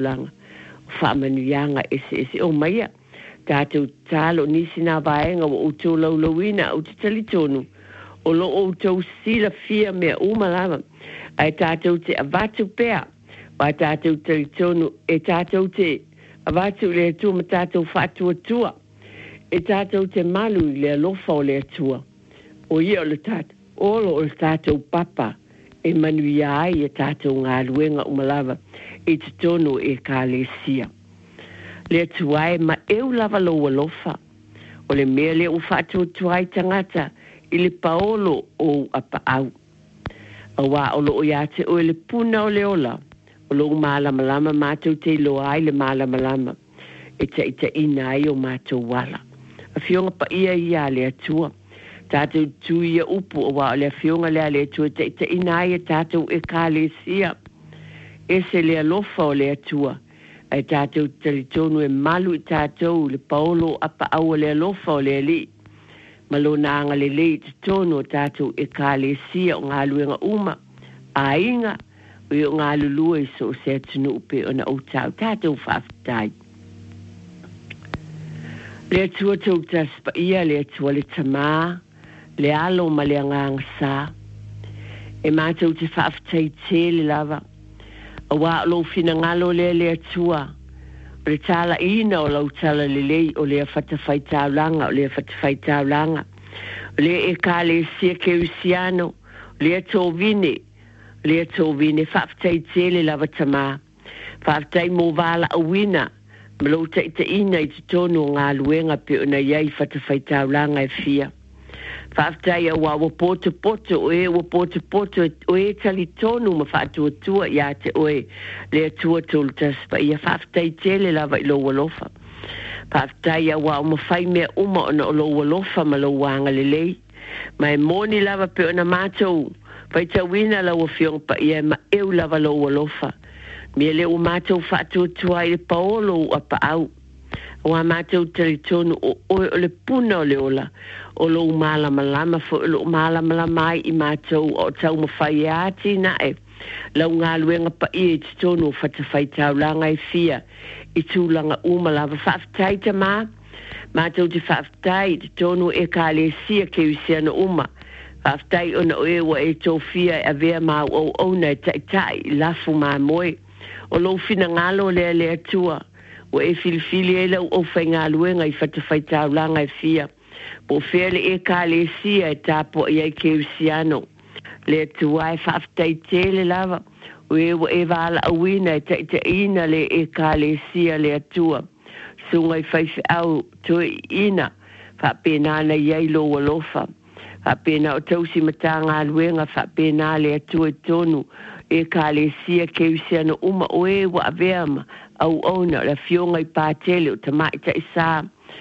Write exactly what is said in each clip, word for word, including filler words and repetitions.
langa whaamanuianga ese ese o maia tātou tālo nisi nā vaenga wa utou laulawina o te talitonu o lo o tau sila fia mea umalawa ai tātou te avatu pea wa tātou talitonu e tātou te avatu le tua ma tātou whātua tua e tātou te malu le alofa o le tua o ia o le tātou olo o le tātou papa e manuia ai e tātou ngā luenga umalawa e te tono e ka le sia le tuai ma eu lava lo alofa o le mea le u whātua tuai tangata i le paolo o apa au a wā o lo o ia te o le puna o le ola o lo malama lama mātou te lo ai le malama lama e te ita ina ai o mātou wala a fionga pa ia ia le atua tātou tu ia upu o wā o le fionga le le atua te ita ina ai e tātou e ka le sia e se le alofa o le atua ai tātou talitonu e malu i tātou le paolo apa au le alofa o le li malona anga le le te tono tātou e ka le sia o ngā luenga uma a inga o i o ngā lulua i so se atunu upe o na o tāu tātou whaafitai le atua tau taspa ia le atua le tamā le alo ma le anganga sā e mātou te whaafitai te le lava a wā lo fina ngalo le le atua le tala ina o lau tala le lei o le whatawhai tāulanga o le whatawhai tāulanga o le e ka le sia ke usiano le ato vine le ato vine whaafitai te le lava tamā whaafitai mō wala a wina Malo te ita ina i te tono ngā luenga pe o na iai whatawhai tāulanga e fia. Whaafitai a wā wapoto poto o e wapoto poto o e tali tonu ma whaatua tua i a te oe le atua tolu taspa i a whaafitai tele lava i lo walofa. Whaafitai a wā o mawhai mea uma o na o lo walofa ma lo wanga le lei. Ma e moni lava pe o na mātou whaita wina la wa fiong pa i a ma eu lava lo walofa. Mea le o mātou whaatua tua i le paolo o apa au. O a mātou talitonu o oe o le puna o le ola. O lo malama lama fo o lo malama lama ai i mātou o tau mawhai e ati na e. Lau ngā luenga pa i e te tonu o whatawhai taulanga e fia. I tūlanga umalawa whaafitai ta mā. Mātou te whaafitai te tonu e ka le sia ke usiana uma. Whaafitai ona oe wa e tō fia e a vea mā o ona e tai tai lafu mā moe. O lo fina ngalo le le atua o e filifili e lau o whai ngā luenga i whatawhai taulanga e fia po whele e ka le sia e tāpo i ai ke usiano le atua e whaafitai tele lava o e wa e wala awina e taita ina le e ka le sia le atua sunga i whaifi au to ina whaapenana i ai lo walofa whaapena o tausi mata ngā luenga whaapena le atua i tonu e ka le sia ke usiana uma o e wa aveama au ona la fionga i pātele o tamaita i sā.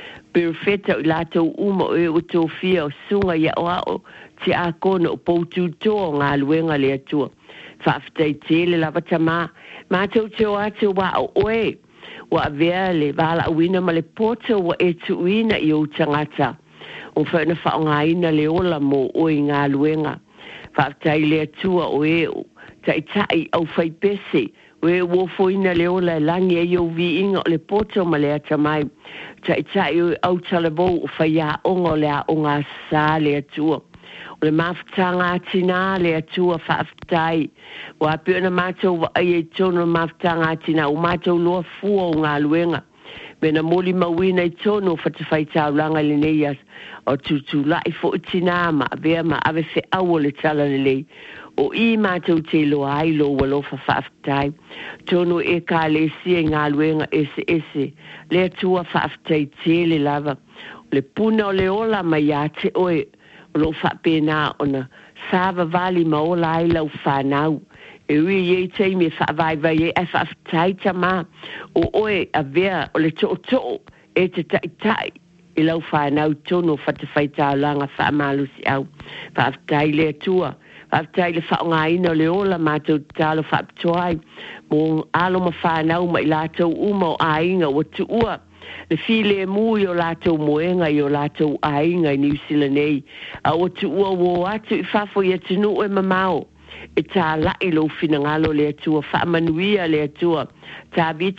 Perfeta o lato uma o e o tō fia o sunga ia o ao te a kona o poutu tō ngā luenga le atua. Whaafitai tele lava tamā. Mātou te o ate wa o oe wa avea le wala awina ma le pota wa e tuina i o tangata. O whaina whaonga ina le ola mo o i ngā luenga. Whaafitai le atua o e o tai tai au fai pese we wo foina le ola langi e yo vi inga le poto ma le ata mai tai tai au talabo fai a ongo le a onga sa le atua o le maftanga tina le atua whaafitai wa pia na mātou wa ai e tono maftanga tina o mātou loa fua o ngā luenga me na moli mawina i tono whatawhai taulanga le neias o tutu lai fo tina ma vea ma ave fe au le tala le lei o i mātou te loa ai lo walofa whaafitai. Tono e ka le sia ngā luenga ese ese. Le atua whaafitai te le lava. Le puna o le ola mai a te oe. O lo whaapena ona sāva vali ma ola ai lau whanau. E ui e tei me whaavai vai e e whaafitai ta mā. O oe a vea o le tō tō e te tai tai. E lau whanau tono whatawhai tālanga whaamalusi au. Whaafitai le atua. Whaafitai le whaonga ina le ola mātou tālo whaapitoai. Mō alo ma whanau mai lātou uma o ainga o tu ua. Le file e mui o lātou moenga i o lātou ainga i New Zealand nei. A o tu ua wo atu i whafo i atunu e mamao. e tā lai lo finangalo le atua, wha manuia le atua, tā